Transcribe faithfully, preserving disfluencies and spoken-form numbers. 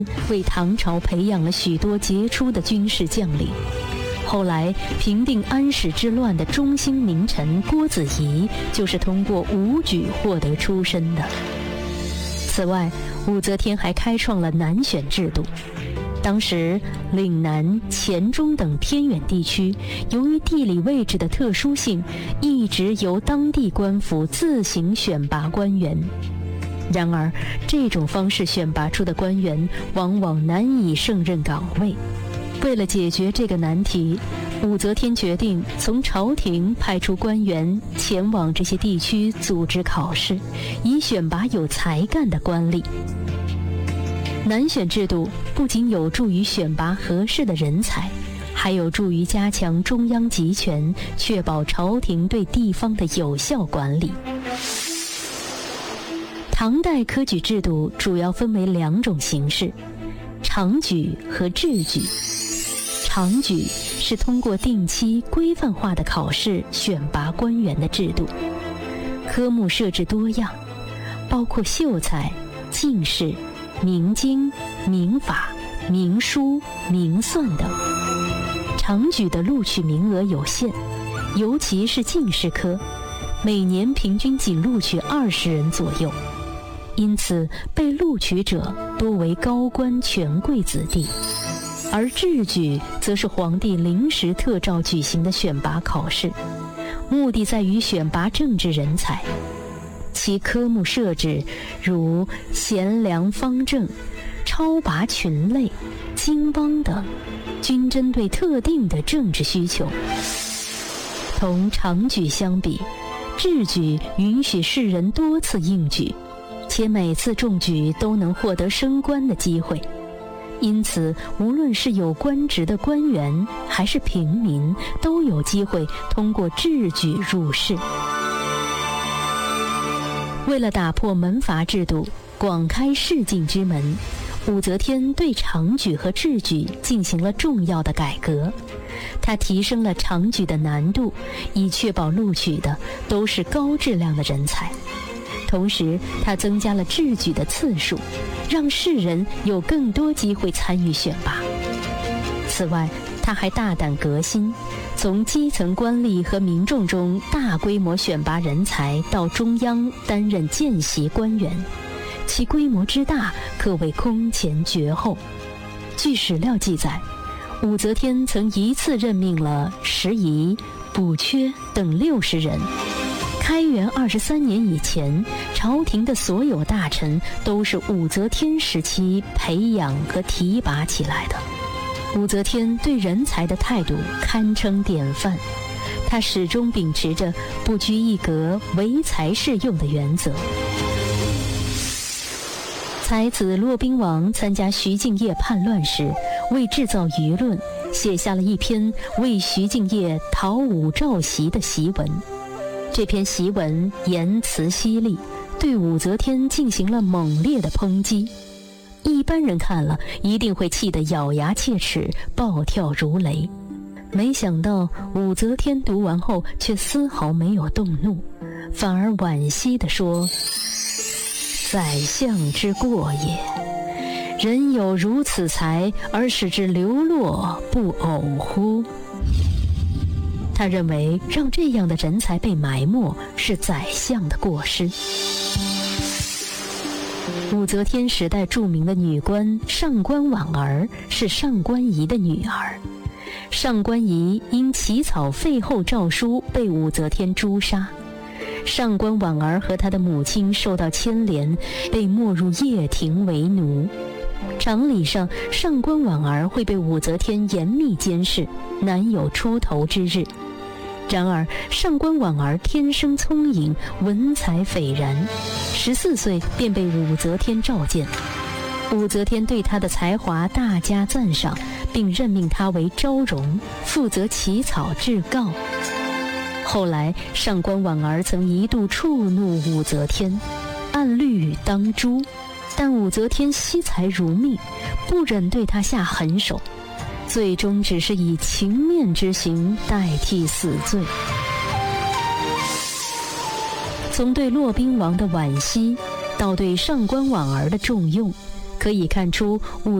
为唐朝培养了许多杰出的军事将领。后来平定安史之乱的中兴名臣郭子仪就是通过武举获得出身的。此外，武则天还开创了南选制度。当时岭南、黔中等偏远地区，由于地理位置的特殊性，一直由当地官府自行选拔官员。然而，这种方式选拔出的官员往往难以胜任岗位。为了解决这个难题，武则天决定从朝廷派出官员前往这些地区组织考试，以选拔有才干的官吏。南选制度不仅有助于选拔合适的人才，还有助于加强中央集权，确保朝廷对地方的有效管理。唐代科举制度主要分为两种形式：常举和制举。常举是通过定期规范化的考试选拔官员的制度，科目设置多样，包括秀才、进士、明经、民法、明书、明算等。常举的录取名额有限，尤其是进士科，每年平均仅录取二十人左右，因此被录取者多为高官权贵子弟。而制举则是皇帝临时特召举行的选拔考试，目的在于选拔政治人才。其科目设置如贤良方正、超拔群类、经邦等，均针对特定的政治需求。同常举相比，制举允许士人多次应举，且每次中举都能获得升官的机会。因此，无论是有官职的官员还是平民，都有机会通过制举入仕。为了打破门阀制度，广开仕进之门，武则天对常举和制举进行了重要的改革。她提升了常举的难度，以确保录取的都是高质量的人才。同时，他增加了制举的次数，让士人有更多机会参与选拔。此外，他还大胆革新，从基层官吏和民众中大规模选拔人才到中央担任见习官员，其规模之大可谓空前绝后。据史料记载，武则天曾一次任命了拾遗、补缺等六十人。开元二十三年以前，朝廷的所有大臣都是武则天时期培养和提拔起来的。武则天对人才的态度堪称典范，她始终秉持着不拘一格、唯才是用的原则。才子骆宾王参加徐敬业叛乱时，为制造舆论，写下了一篇为徐敬业讨武召檄的檄文。这篇檄文言辞犀利，对武则天进行了猛烈的抨击。一般人看了一定会气得咬牙切齿，暴跳如雷。没想到武则天读完后却丝毫没有动怒，反而惋惜地说：“宰相之过也，人有如此才，而使之流落，不偶乎？”他认为让这样的人才被埋没是宰相的过失。武则天时代著名的女官上官婉儿是上官仪的女儿。上官仪因起草废后诏书被武则天诛杀，上官婉儿和她的母亲受到牵连，被没入掖庭为奴。常理上，上官婉儿会被武则天严密监视，难有出头之日。然而，上官婉儿天生聪颖，文采斐然，十四岁便被武则天召见。武则天对她的才华大加赞赏，并任命她为昭容，负责起草制告。后来，上官婉儿曾一度触怒武则天，按律当诛，但武则天惜才如命，不忍对她下狠手，最终只是以情面之刑代替死罪。从对骆宾王的惋惜，到对上官婉儿的重用， 可以看出武